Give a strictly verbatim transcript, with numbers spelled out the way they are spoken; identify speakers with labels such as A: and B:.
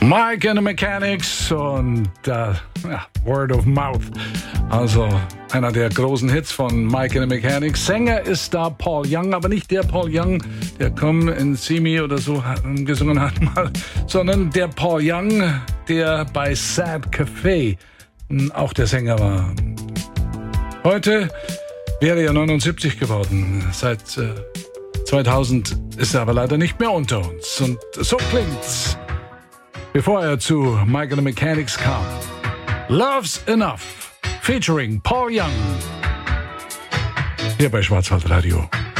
A: Mike and the Mechanics und äh, ja, Word of Mouth. Also einer der großen Hits von Mike and the Mechanics. Sänger ist da Paul Young, aber nicht der Paul Young, der Come and See Me oder so gesungen hat mal, sondern der Paul Young, der bei Sad Café auch der Sänger war. Heute wäre er neunundsiebzig geworden. Seit äh, zweitausend ist er aber leider nicht mehr unter uns. Und so klingt's, bevor er zu Mike and the Mechanics kam. Love's Enough, featuring Paul Young. Hier bei Schwarzwaldradio.